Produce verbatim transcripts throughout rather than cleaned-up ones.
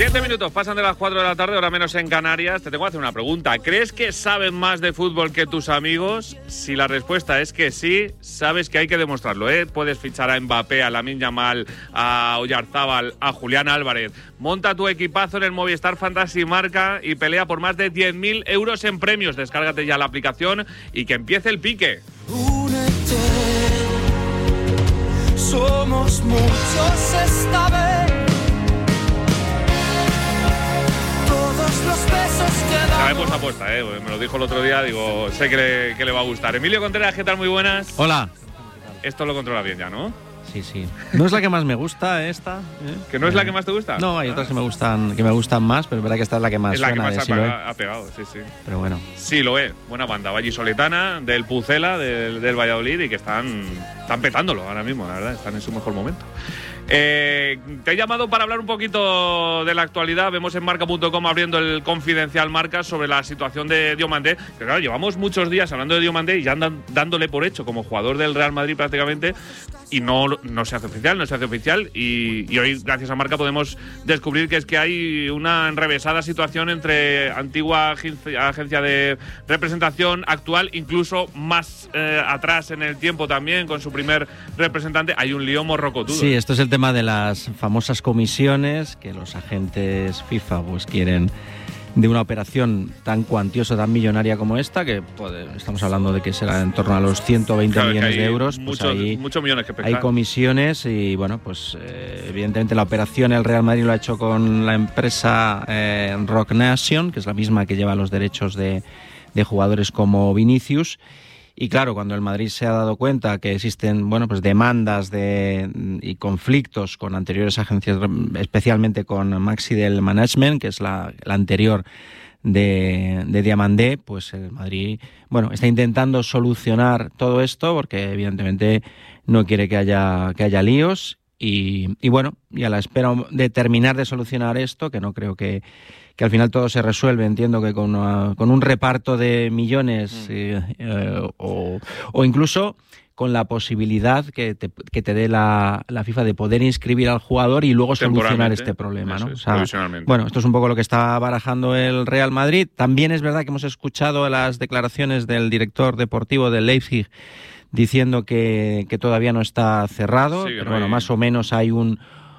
Siete minutos pasan de las cuatro de la tarde, hora menos en Canarias. Te tengo que hacer una pregunta. ¿Crees que saben más de fútbol que tus amigos? Si la respuesta es que sí, sabes que hay que demostrarlo, ¿eh? Puedes fichar a Mbappé, a Lamine Yamal, a Oyarzábal, a Julián Álvarez. Monta tu equipazo en el Movistar Fantasy Marca y pelea por más de diez mil euros en premios. Descárgate ya la aplicación y que empiece el pique. Únete, somos muchos esta vez. Los besos que la hemos apuesta, ¿eh? Me lo dijo el otro día, digo, sé que le, que le va a gustar. Emilio Contreras, ¿qué tal? Muy buenas. Hola. Esto lo controla bien ya, ¿no? Sí, sí. No es la que más me gusta esta. ¿eh? ¿Que no es la que más te gusta? No, hay otras que me gustan que me gustan más, pero es verdad que esta es la que más es la suena. que más de ha, Siloé. pegado, ha pegado, sí, sí. Pero bueno. Sí, lo es. Buena banda, vallisoletana, del Pucela, del, del Valladolid, y que están, están petándolo ahora mismo, la verdad. Están en su mejor momento. Eh, te he llamado para hablar un poquito de la actualidad. Vemos en marca punto com abriendo el Confidencial Marca sobre la situación de Diomandé. Que claro, llevamos muchos días hablando de Diomandé y ya andan dándole por hecho como jugador del Real Madrid prácticamente, y no, no se hace oficial, no se hace oficial. Y, y hoy, gracias a Marca, podemos descubrir que es que hay una enrevesada situación entre antigua agencia de representación, actual, incluso más eh, atrás en el tiempo también, con su primer representante. Hay un lío morrocotudo. Sí, esto es el tema de las famosas comisiones que los agentes FIFA pues quieren de una operación tan cuantiosa, tan millonaria como esta, que pues, estamos hablando de que será en torno a los ciento veinte claro, millones de euros. Muchos, pues ahí muchos millones que pescar. Hay comisiones y, bueno, pues eh, evidentemente la operación el Real Madrid lo ha hecho con la empresa eh, Rock Nation, que es la misma que lleva los derechos de, de jugadores como Vinicius. Y claro, cuando el Madrid se ha dado cuenta que existen, bueno, pues demandas de, y conflictos con anteriores agencias, especialmente con Maxi del Management, que es la, la anterior de, de Diamandé, pues el Madrid, bueno, está intentando solucionar todo esto porque evidentemente no quiere que haya, que haya líos. Y, y bueno, y a la espera de terminar de solucionar esto, que no creo que, que al final todo se resuelve, entiendo que con, una, con un reparto de millones mm. eh, eh, o, o incluso con la posibilidad que te, que te dé la, la FIFA de poder inscribir al jugador y luego solucionar este problema, ¿no? Es, o sea, bueno, esto es un poco lo que está barajando el Real Madrid. También es verdad que hemos escuchado las declaraciones del director deportivo del Leipzig diciendo que, que todavía no está cerrado, sí, pero no bueno, hay... más o menos hay un,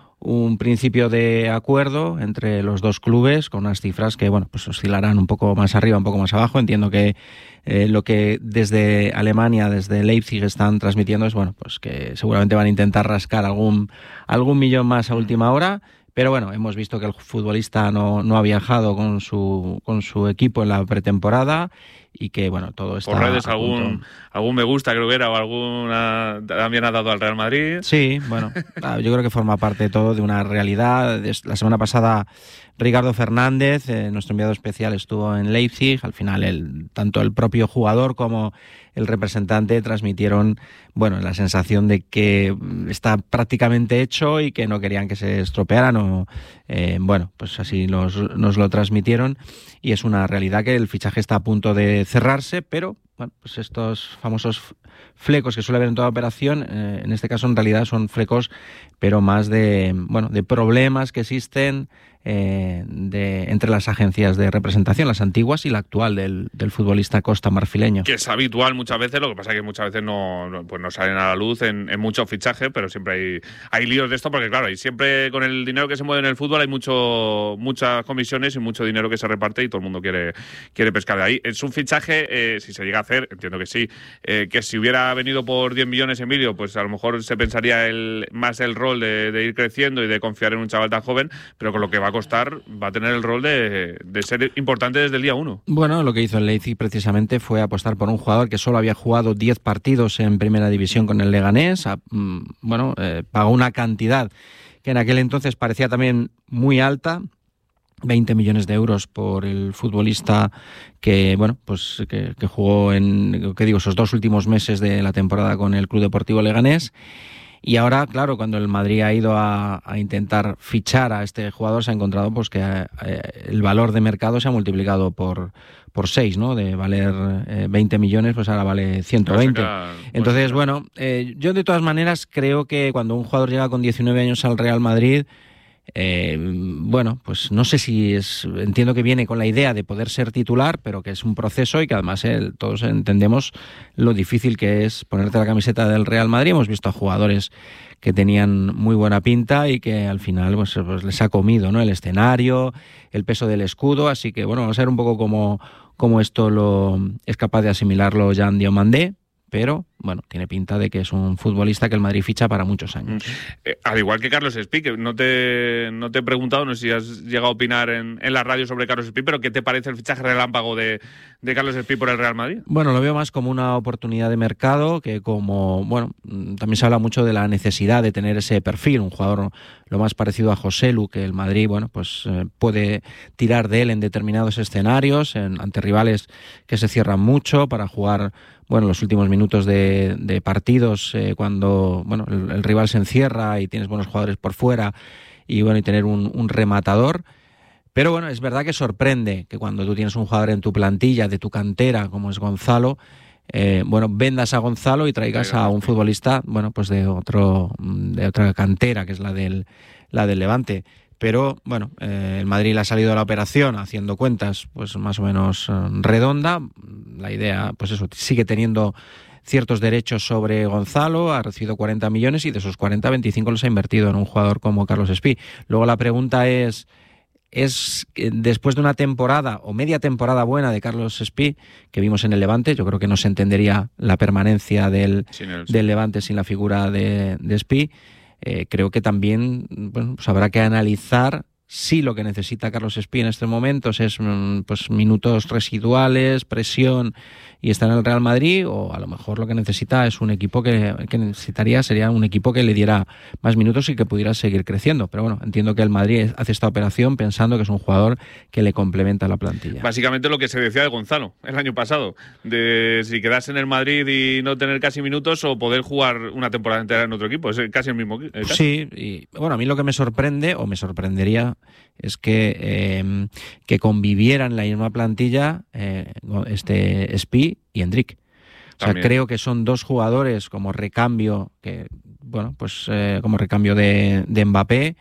un principio de acuerdo entre los dos clubes con unas cifras que, bueno, pues oscilarán un poco más arriba, un poco más abajo. Entiendo que eh, lo que desde Alemania, desde Leipzig están transmitiendo es, bueno, pues que seguramente van a intentar rascar algún, algún millón más a última hora. Pero bueno, hemos visto que el futbolista no, no ha viajado con su, con su equipo en la pretemporada y que, bueno, todo está... Por redes algún, algún me gusta, creo que era, o alguna también ha dado al Real Madrid. Sí, bueno, yo creo que forma parte de todo de una realidad. La semana pasada Ricardo Fernández, eh, nuestro enviado especial, estuvo en Leipzig. Al final, el, tanto el propio jugador como el representante transmitieron, bueno, la sensación de que está prácticamente hecho y que no querían que se estropearan. O, eh, bueno, pues así nos, nos lo transmitieron y es una realidad que el fichaje está a punto de cerrarse, pero bueno, pues estos famosos flecos que suele haber en toda operación, eh, en este caso en realidad son flecos, pero más de, bueno, de problemas que existen eh, de, entre las agencias de representación, las antiguas y la actual del, del futbolista costa marfileño. Que es habitual muchas veces, lo que pasa es que muchas veces no, no, pues no salen a la luz en, en muchos fichajes, pero siempre hay, hay líos de esto, porque claro, y siempre con el dinero que se mueve en el fútbol hay mucho muchas comisiones y mucho dinero que se reparte y todo el mundo quiere, quiere pescar de ahí. Es un fichaje, eh, si se llega a hacer, entiendo que sí, eh, que si hubiera venido por diez millones Emilio, pues a lo mejor se pensaría el, más el rol de, de ir creciendo y de confiar en un chaval tan joven, pero con lo que va a costar, va a tener el rol de, de ser importante desde el día uno. Bueno, lo que hizo el Leipzig precisamente fue apostar por un jugador que solo había jugado diez partidos en primera división con el Leganés. A, bueno, eh, pagó una cantidad que en aquel entonces parecía también muy alta, veinte millones de euros por el futbolista que, bueno, pues que, que jugó en, ¿qué digo?, esos dos últimos meses de la temporada con el Club Deportivo Leganés. Y ahora, claro, cuando el Madrid ha ido a, a intentar fichar a este jugador, se ha encontrado pues que eh, el valor de mercado se ha multiplicado por por seis, ¿no? De valer eh, veinte millones, pues ahora vale ciento veinte. Queda, Entonces, bueno, eh, yo de todas maneras creo que cuando un jugador llega con diecinueve años al Real Madrid, Eh, bueno, pues no sé si es, entiendo que viene con la idea de poder ser titular, pero que es un proceso y que además eh, todos entendemos lo difícil que es ponerte la camiseta del Real Madrid. Hemos visto a jugadores que tenían muy buena pinta y que al final pues, pues les ha comido, ¿no?, el escenario, el peso del escudo, así que bueno, vamos a ver un poco cómo, cómo esto lo es capaz de asimilarlo Jean Diomandé. Pero, bueno, tiene pinta de que es un futbolista que el Madrid ficha para muchos años. Eh, al igual que Carlos Espí, que no te, no te he preguntado, no sé si has llegado a opinar en, en la radio sobre Carlos Espí, pero ¿qué te parece el fichaje relámpago de, de Carlos Espí por el Real Madrid? Bueno, lo veo más como una oportunidad de mercado que como, bueno, también se habla mucho de la necesidad de tener ese perfil, un jugador lo más parecido a Joselu, que el Madrid, bueno, pues eh, puede tirar de él en determinados escenarios, en, ante rivales que se cierran mucho para jugar, bueno, los últimos minutos de, de partidos, eh, cuando bueno el, el rival se encierra y tienes buenos jugadores por fuera y bueno y tener un, un rematador. Pero bueno, es verdad que sorprende que cuando tú tienes un jugador en tu plantilla, de tu cantera, como es Gonzalo, eh, bueno, vendas a Gonzalo y traigas a un futbolista, bueno, pues de otro, de otra cantera, que es la del, la del Levante. Pero bueno, eh, el Madrid le ha salido a la operación haciendo cuentas pues más o menos eh, redonda. La idea, pues eso, sigue teniendo ciertos derechos sobre Gonzalo, ha recibido cuarenta millones y de esos cuarenta, veinticinco los ha invertido en un jugador como Carlos Espí. Luego la pregunta es, es después de una temporada o media temporada buena de Carlos Espí, que vimos en el Levante, yo creo que no se entendería la permanencia del, el... del Levante sin la figura de, de Espí. Eh, creo que también bueno, pues habrá que analizar si lo que necesita Carlos Espí en estos momentos es pues minutos residuales, presión y está en el Real Madrid, o a lo mejor lo que necesita es un equipo que, que necesitaría sería un equipo que le diera más minutos y que pudiera seguir creciendo. Pero bueno, entiendo que el Madrid hace esta operación pensando que es un jugador que le complementa la plantilla. Básicamente lo que se decía de Gonzalo el año pasado, de si quedarse en el Madrid y no tener casi minutos o poder jugar una temporada entera en otro equipo, es casi el mismo caso. Sí, y bueno, a mí lo que me sorprende o me sorprendería es que, eh, que convivieran en la misma plantilla eh, este Espí y Endrick. O sea, creo que son dos jugadores como recambio, que bueno, pues eh, como recambio de, de Mbappé,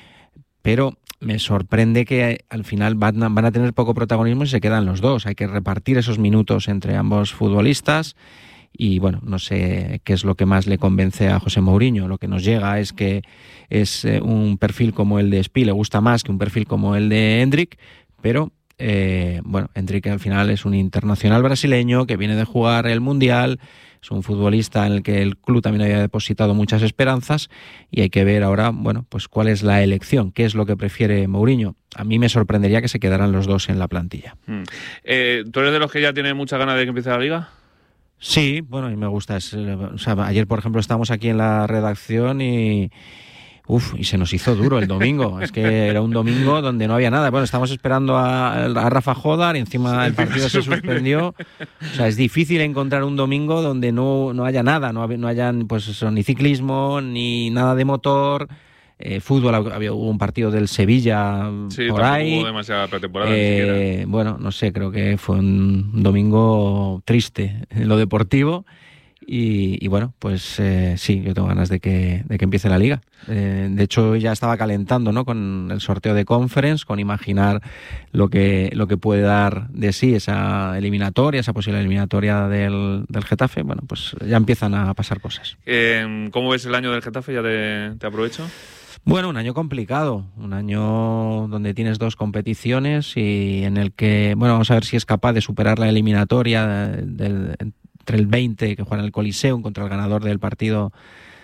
pero me sorprende que al final van a, van a tener poco protagonismo y se quedan los dos. Hay que repartir esos minutos entre ambos futbolistas. Y bueno, no sé qué es lo que más le convence a José Mourinho. Lo que nos llega es que es eh, un perfil como el de Espí, le gusta más que un perfil como el de Endrick, pero eh, bueno, Endrick al final es un internacional brasileño que viene de jugar el Mundial, es un futbolista en el que el club también había depositado muchas esperanzas y hay que ver ahora, bueno, pues cuál es la elección, qué es lo que prefiere Mourinho. A mí me sorprendería que se quedaran los dos en la plantilla. Mm. Eh, ¿Tú eres de los que ya tiene muchas ganas de que empiece la Liga? Sí, bueno, y me gusta. Es, o sea, ayer, por ejemplo, estábamos aquí en la redacción y, uf, y se nos hizo duro el domingo. Es que era un domingo donde no había nada. Bueno, estábamos esperando a, a Rafa Jodar y encima el partido se suspendió. O sea, es difícil encontrar un domingo donde no, no haya nada, no, no hayan pues eso, ni ciclismo, ni nada de motor. Eh, fútbol, había hubo un partido del Sevilla sí, por ahí. Hubo demasiada pretemporada. Eh, bueno, no sé, creo que fue un domingo triste en lo deportivo. Y, y bueno, pues eh, sí, yo tengo ganas de que, de que empiece la Liga. Eh, de hecho, ya estaba calentando, ¿no?, con el sorteo de Conference, con imaginar lo que, lo que puede dar de sí esa eliminatoria, esa posible eliminatoria del, del Getafe. Bueno, pues ya empiezan a pasar cosas. Eh, ¿Cómo ves el año del Getafe? ¿Ya te, te aprovecho? Bueno, un año complicado, un año donde tienes dos competiciones y en el que, bueno, vamos a ver si es capaz de superar la eliminatoria del, entre el veinte que juega en el Coliseum contra el ganador del partido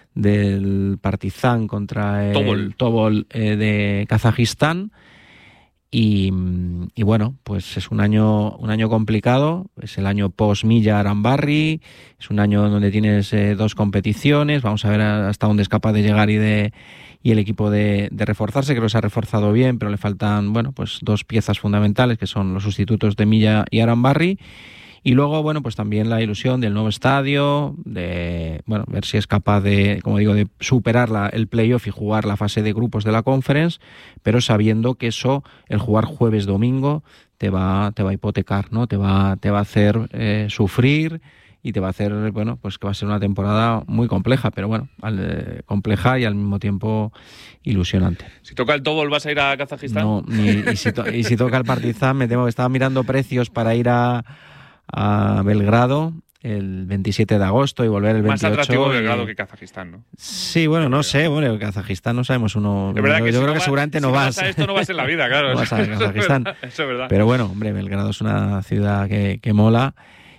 del Partizan contra el Tobol, Tobol eh, de Kazajistán. Y, y bueno, pues es un año un año complicado, es el año post-Milla Arambarri, es un año donde tienes eh, dos competiciones, vamos a ver hasta dónde es capaz de llegar y de y el equipo de, de reforzarse. Creo que se ha reforzado bien, pero le faltan bueno pues dos piezas fundamentales que son los sustitutos de Milla y Arambarri. Y luego, bueno, pues también la ilusión del nuevo estadio, de bueno, ver si es capaz de, como digo, de superar la, el playoff y jugar la fase de grupos de la Conference, pero sabiendo que eso, el jugar jueves-domingo, te va, te va a hipotecar, ¿no? Te va, te va a hacer eh, sufrir y te va a hacer, bueno, pues que va a ser una temporada muy compleja, pero bueno, al, eh, compleja y al mismo tiempo ilusionante. Si toca el Tobol, ¿vas a ir a Kazajistán? No, ni, y, si to, y si toca el Partizan, me temo que estaba mirando precios para ir a, a Belgrado el veintisiete de agosto y volver el veintiocho. Más atractivo y... Belgrado que Kazajistán, ¿no? Sí, bueno, no sé, bueno, Kazajistán no sabemos uno. Es verdad yo que yo si creo no que vas, seguramente si no no vas. vas a esto no vas en la vida, claro. No vas a Kazajistán. Eso es verdad. Eso es verdad. Pero bueno, hombre, Belgrado es una ciudad que, que mola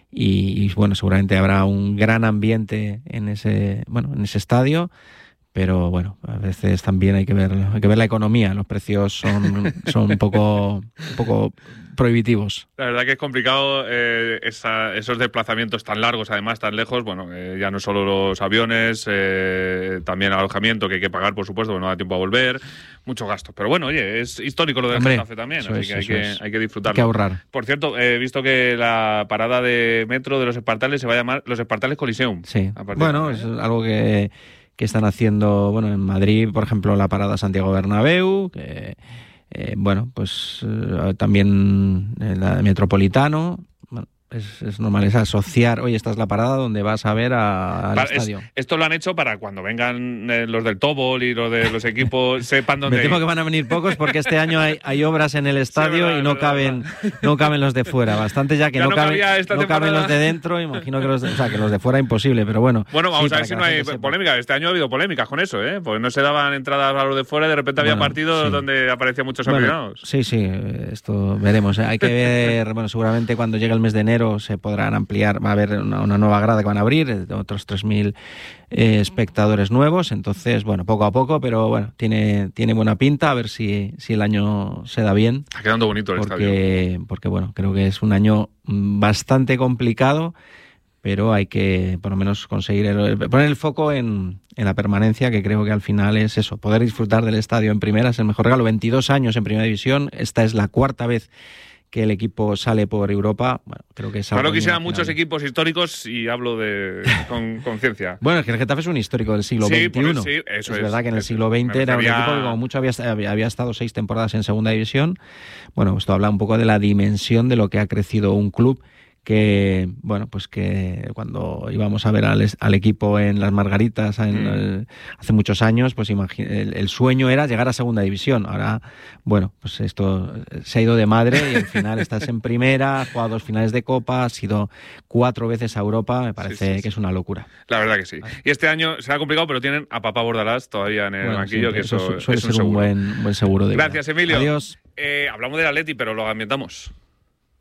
y, y bueno, seguramente habrá un gran ambiente en ese, bueno, en ese estadio. Pero bueno, a veces también hay que ver, hay que ver la economía. Los precios son, son un poco, un poco prohibitivos. La verdad que es complicado eh, esa, esos desplazamientos tan largos, además tan lejos. Bueno, eh, ya no solo los aviones, eh, también alojamiento que hay que pagar, por supuesto, porque no da tiempo a volver. Muchos gastos. Pero bueno, oye, es histórico lo del Hombre, Getafe también, así es, que hay, que es. hay que disfrutarlo. Hay que ahorrar. Por cierto, he visto que la parada de metro de los Espartales se va a llamar Los Espartales Coliseum. Sí. Bueno, es algo que... que están haciendo, bueno, en Madrid, por ejemplo, la parada Santiago Bernabéu, que, eh, bueno, pues eh, también la Metropolitano. Bueno, es, es normal, es asociar, oye, esta es la parada donde vas a ver a, al para, estadio. Es, esto lo han hecho para cuando vengan eh, los del Tobol y los de los equipos, sepan dónde Me temo ir. que van a venir pocos porque este año hay, hay obras en el estadio sí, verdad, y no verdad, caben verdad. no caben los de fuera. Bastante ya que ya no, no, caben, no caben los de dentro, imagino que los de, o sea, que los de fuera imposible, pero bueno. Bueno, vamos sí, a ver si no hay polémica. Este año ha habido polémicas con eso, ¿eh? Porque no se daban entradas a los de fuera y de repente había bueno, partidos sí. donde aparecían muchos bueno, aficionados. Sí, sí, esto veremos. Hay que ver, bueno, seguramente cuando llegue el mes de enero se podrán ampliar, va a haber una, una nueva grada que van a abrir, otros tres mil eh, espectadores nuevos, entonces, bueno, poco a poco, pero bueno, tiene, tiene buena pinta, a ver si, si el año se da bien. Está quedando bonito el porque, estadio. Porque, bueno, creo que es un año bastante complicado, pero hay que por lo menos conseguir el, poner el foco en, en la permanencia, que creo que al final es eso, poder disfrutar del estadio en primera es el mejor regalo. veintidós años en primera división, esta es la cuarta vez que el equipo sale por Europa. Bueno, creo que es algo Claro que quisieran muchos inimaginable. equipos históricos y hablo de con conciencia. Bueno, es que el Getafe es un histórico del siglo Sí, veintiuno. por- sí, eso es es. verdad que en el Es- siglo me veinte era un refería- equipo que como mucho había, había, había estado seis temporadas en segunda división. Bueno, esto habla un poco de la dimensión de lo que ha crecido un club que, bueno, pues que cuando íbamos a ver al, al equipo en Las Margaritas en, Mm. el, hace muchos años, pues imagi- el, el sueño era llegar a segunda división. Ahora, bueno, pues esto se ha ido de madre y al final estás en primera, has jugado dos finales de Copa, has ido cuatro veces a Europa, me parece Sí, sí, sí. que es una locura. La verdad que sí. Y este año será complicado, pero tienen a Papá Bordalás todavía en el Bueno, banquillo, sí, que eso, su- suele es un ser un seguro. buen, buen seguro de vida. Gracias, Emilio. Adiós. Eh, hablamos del Atleti, pero lo ambientamos.